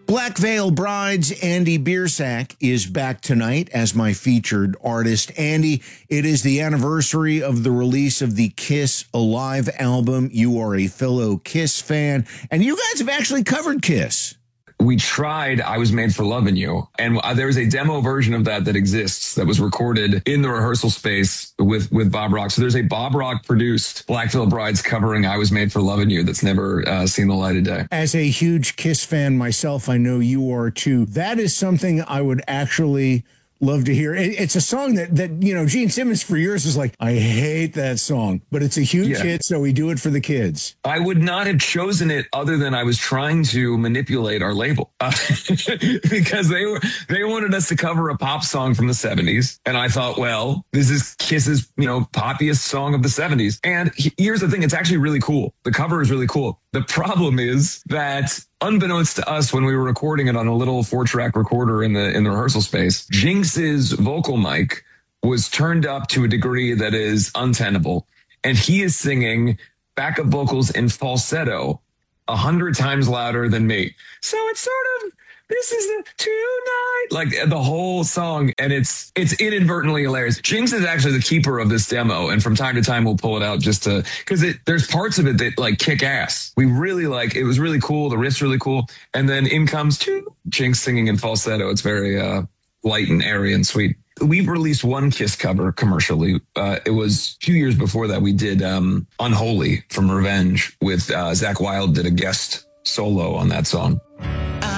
Black Veil Brides, Andy Biersack, is back tonight as my featured artist. Andy, it is the anniversary of the release of the Kiss Alive album. You are a fellow Kiss fan, and you guys have actually covered Kiss. We tried I Was Made for Loving You, and there's a demo version of that exists that was recorded in the rehearsal space with Bob Rock. So there's a Bob Rock produced Black Veil Brides covering I Was Made for Loving You that's never seen the light of day. As a huge Kiss fan myself, I know you are too. That is something I would actually love to hear. It's a song that you know, Gene Simmons for years was like, I hate that song, but it's a huge hit, so we do it for the kids. I would not have chosen it other than I was trying to manipulate our label because they wanted us to cover a pop song from the 70s. And I thought, well, this is Kiss's, poppiest song of the 70s. And here's the thing. It's actually really cool. The cover is really cool. The problem is that unbeknownst to us, when we were recording it on a little 4-track recorder in the rehearsal space, Jinx's vocal mic was turned up to a degree that is untenable. And he is singing backup vocals in falsetto 100 times louder than me. So it's sort of, this is the tonight, like the whole song. And it's inadvertently hilarious. Jinx is actually the keeper of this demo. And from time to time, we'll pull it out just to, because there's parts of it that like kick ass. We really it was really cool. The riff's really cool. And then in comes Jinx singing in falsetto. It's very light and airy and sweet. We've released one Kiss cover commercially. It was a few years before that. We did Unholy from Revenge with Zakk Wylde did a guest solo on that song.